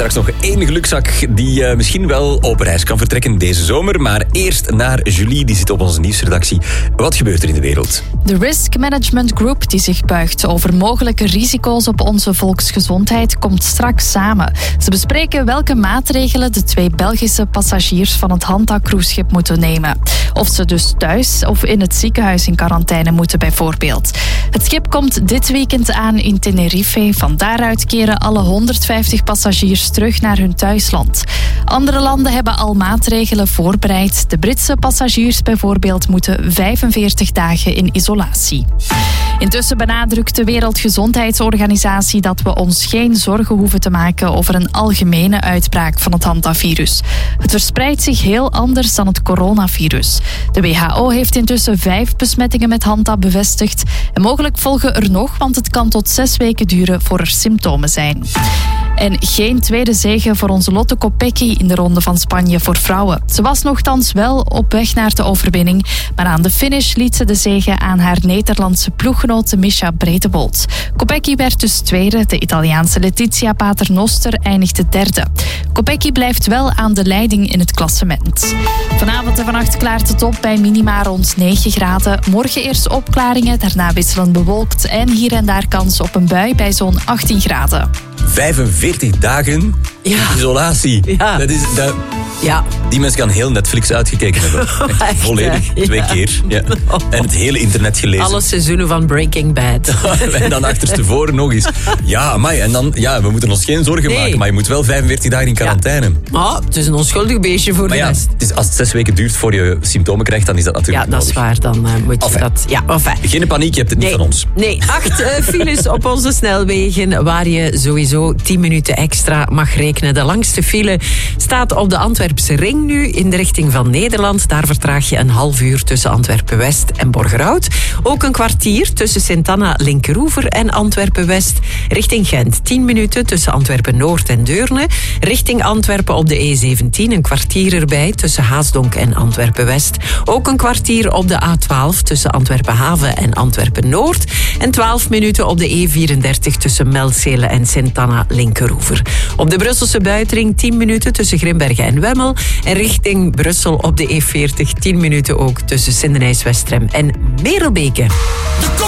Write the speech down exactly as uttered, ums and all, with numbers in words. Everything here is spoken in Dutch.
Straks nog één gelukzak die uh, misschien wel op reis kan vertrekken deze zomer. Maar eerst naar Julie, die zit op onze nieuwsredactie. Wat gebeurt er in de wereld? De Risk Management Group, die zich buigt over mogelijke risico's op onze volksgezondheid, komt straks samen. Ze bespreken welke maatregelen de twee Belgische passagiers van het Hanta-cruiseschip moeten nemen. Of ze dus thuis of in het ziekenhuis in quarantaine moeten bijvoorbeeld. Het schip komt dit weekend aan in Tenerife. Van daaruit keren alle honderdvijftig passagiers terug naar hun thuisland. Andere landen hebben al maatregelen voorbereid. De Britse passagiers bijvoorbeeld moeten vijfenveertig dagen in isolatie. Intussen benadrukt de Wereldgezondheidsorganisatie dat we ons geen zorgen hoeven te maken over een algemene uitbraak van het hantavirus. Het verspreidt zich heel anders dan het coronavirus. De W H O heeft intussen vijf besmettingen met hanta bevestigd. En mogelijk volgen er nog, want het kan tot zes weken duren voor er symptomen zijn. En geen tweede zege voor onze Lotte Kopecky in de Ronde van Spanje voor vrouwen. Ze was nochtans wel op weg naar de overwinning, maar aan de finish liet ze de zege aan haar Nederlandse ploeggenote Mischa Bredewold. Kopecky werd dus tweede, de Italiaanse Letizia Paternoster eindigde derde. Kopecky blijft wel aan de leiding in het klassement. Vanavond en vannacht klaart het op bij minima rond negen graden. Morgen eerst opklaringen, daarna wisselend bewolkt en hier en daar kans op een bui bij zo'n achttien graden. vijfenveertig dagen Ja. isolatie. Ja. Dat is, dat, Ja. die mensen kan heel Netflix uitgekeken hebben. Echt, Echt, volledig, hè? twee Ja. keer. Ja. En het hele internet gelezen. Alle seizoenen van Breaking Bad. En dan achterstevoren nog eens. Ja, amai, en dan, ja, we moeten ons geen zorgen Nee. maken, maar je moet wel vijfenveertig dagen in quarantaine. Maar het is een onschuldig beestje voor Maar de ja, rest. het is, als het zes weken duurt voor je symptomen krijgt, dan is dat Ja, natuurlijk dat is nodig. waar. Dan uh, moet je Enfin. dat... Ja, enfin. Geen paniek, je hebt het niet Nee, van ons. nee, acht uh, files op onze snelwegen waar je sowieso tien minuten extra mag rekenen. De langste file staat op de Antwerpse ring nu in de richting van Nederland. Daar vertraag je een half uur tussen Antwerpen-West en Borgerhout. Ook een kwartier tussen Sint-Anna-Linkeroever en Antwerpen-West. Richting Gent tien minuten tussen Antwerpen-Noord en Deurne. Richting Antwerpen op de E zeventien een kwartier erbij tussen Haasdonk en Antwerpen-West. Ook een kwartier op de A twaalf tussen Antwerpen-Haven en Antwerpen-Noord. En twaalf minuten op de E vierendertig tussen Melzele en Sint-Anna-Linkeroever. Op de Brusselse buitenring tien minuten tussen Grimbergen en Wemmel. En richting Brussel op de E veertig tien minuten ook tussen Sindenijs-Westrem en Merelbeke.